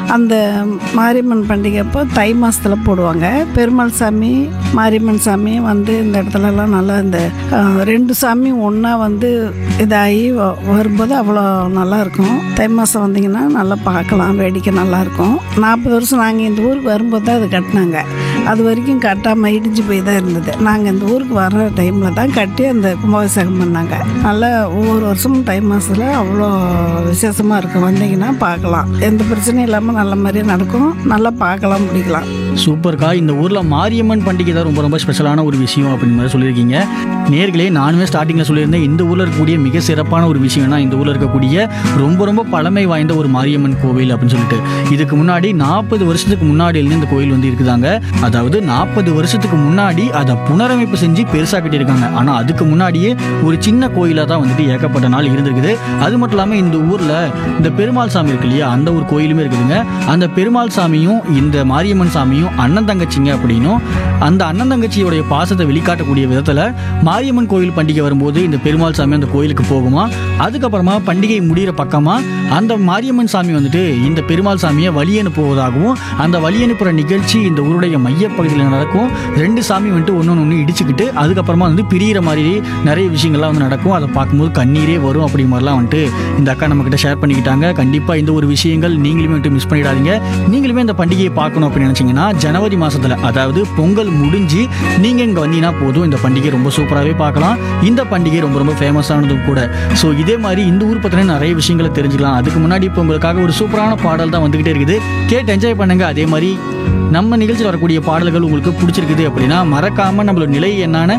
அந்த மாரியம்மன் பண்டிகை அப்போ தை மாதத்தில் போடுவாங்க. பெருமாள் சாமி மாரியம்மன் சாமி வந்து இந்த இடத்துலலாம் நல்லா இந்த 2 சாமியும் ஒன்றா வந்து இதாகி வரும்போது அவ்வளோ நல்லாயிருக்கும். தை மாதம் வந்தீங்கன்னா நல்லா பார்க்கலாம், வேடிக்கை நல்லாயிருக்கும். 40 வருஷம் நாங்கள் இந்த ஊருக்கு வரும்போது தான் அது கட்டினாங்க. அது வரைக்கும் கட்டாமல் இடிஞ்சு போய் தான் இருந்தது. நாங்கள் இந்த ஊருக்கு வர்ற டைமில் தான் கட்டி அந்த கும்பாபிஷேகம் பண்ணாங்க. நல்லா ஒவ்வொரு வருஷமும் தை மாதத்தில் அவ்வளோ விசேஷமாக இருக்கும். வந்தீங்கன்னா பார்க்கலாம், எந்த பிரச்சனையும் இல்லாமல் நல்ல மாதிரியே நடக்கும், நல்லா பார்க்கலாம், பிடிக்கலாம். சூப்பர்க்கா. இந்த ஊரில் மாரியம்மன் பண்டிகை தான் ரொம்ப ரொம்ப ஸ்பெஷலான ஒரு விஷயம் அப்படின்னு மாதிரி சொல்லியிருக்கீங்க. நேர்களே, நானுமே ஸ்டார்டிங்கில் சொல்லியிருந்தேன், இந்த ஊரில் இருக்கக்கூடிய மிக சிறப்பான ஒரு விஷயம்னா இந்த ஊரில் இருக்கக்கூடிய ரொம்ப ரொம்ப பழமை வாய்ந்த ஒரு மாரியம்மன் கோவில் அப்படின்னு சொல்லிட்டு. இதுக்கு முன்னாடி 40 வருஷத்துக்கு முன்னாடியிலேருந்து இந்த கோயில் வந்து இருக்குதாங்க. அதாவது 40 வருஷத்துக்கு முன்னாடி அதை புனரமைப்பு செஞ்சு பெருசாக கட்டியிருக்காங்க. ஆனால் அதுக்கு முன்னாடியே ஒரு சின்ன கோயிலாக தான் வந்துட்டு ஏகப்பட்ட நாள் இருந்திருக்குது. அது மட்டும் இல்லாமல் இந்த ஊரில் இந்த பெருமாள் சாமி இருக்கு இல்லையா, அந்த ஒரு கோயிலுமே இருக்குதுங்க. அந்த பெருமாள் சாமியும் இந்த மாரியம்மன் சாமியும் அண்ணன் தங்கச்சிங்க அப்படின்னும், அந்த அண்ணன் தங்கச்சியோடைய பாசத்தை வெளிக்காட்டக்கூடிய விதத்தில் மாரியம்மன் கோயில் பண்டிகை வரும்போது இந்த பெருமாள் சாமி அந்த கோயிலுக்கு போகுமா. அதுக்கப்புறமா பண்டிகை முடிகிற பக்கமாக அந்த மாரியம்மன் சாமி வந்துட்டு இந்த பெருமாள் சாமியை வழி அனுப்புவதாகவும், அந்த வழி அனுப்புகிற நிகழ்ச்சி இந்த ஊருடைய மையப்பகுதியில் நடக்கும். 2 சாமி வந்துட்டு ஒன்று இடிச்சுக்கிட்டு அதுக்கப்புறமா வந்து பிரிகிற மாதிரி நிறைய விஷயங்கள்லாம் வந்து நடக்கும். அதை பார்க்கும்போது கண்ணீரே வரும் அப்படி மாதிரிலாம் வந்துட்டு இந்த அக்கா நம்மக்கிட்ட ஷேர் பண்ணிக்கிட்டாங்க. கண்டிப்பாக இந்த ஒரு விஷயங்கள் நீங்களுமே வந்துட்டு மிஸ் பண்ணிடாதீங்க. நீங்களுமே இந்த பண்டிகையை பார்க்கணும் அப்படின்னு நினச்சிங்கன்னா ஜனவரி மாதத்தில், அதாவது பொங்கல் முடிஞ்சு நீங்கள் இங்கே வந்தீங்கன்னா போதும், இந்த பண்டிகை ரொம்ப சூப்பராகவே பார்க்கலாம். இந்த பண்டிகை ரொம்ப ரொம்ப ஃபேமஸானதும் கூட. ஸோ இதே மாதிரி இந்த ஊர் பற்றின நிறைய விஷயங்களை தெரிஞ்சுக்கலாம். அதுக்கு முன்னாடி இப்போ உங்களுக்காக ஒரு சூப்பரான பாடல் தான் வந்துகிட்டே இருக்குது, கேட்டு என்ஜாய் பண்ணுங்க. அதே மாதிரி நம்ம நிகழ்ச்சியில் வரக்கூடிய பாடல்கள் உங்களுக்கு பிடிச்சிருக்குது அப்படின்னா மறக்காம நம்மளோட நிலை என்னான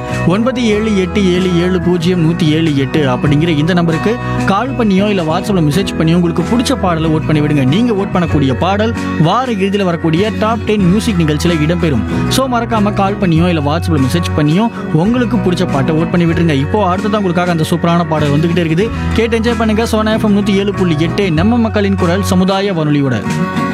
9787700178 அப்படிங்கிற இந்த நம்பருக்கு கால் பண்ணியோ இல்லை வாட்ஸ்அப்பில் மெசேஜ் பண்ணியோ உங்களுக்கு பிடிச்ச பாடலை ஓட் பண்ணி விடுங்க. நீங்கள் ஓட் பண்ணக்கூடிய பாடல் வார இறுதியில் வரக்கூடிய டாப் 10 மியூசிக் நிகழ்ச்சியில் இடம்பெறும். ஸோ மறக்காம கால் பண்ணியோ இல்லை வாட்ஸ்அப்பில் மெசேஜ் பண்ணியோ உங்களுக்கு பிடிச்ச பாட்டை ஓட் பண்ணி விட்டுருங்க. இப்போ அடுத்ததான் உங்களுக்காக அந்த சூப்பரான பாடல் வந்துகிட்டே இருக்குது, கேட்டு என்ஜாய் பண்ணுங்க. சோனா FM 107.8 நம்ம மக்களின் குரல் சமுதாய வானொலியோட.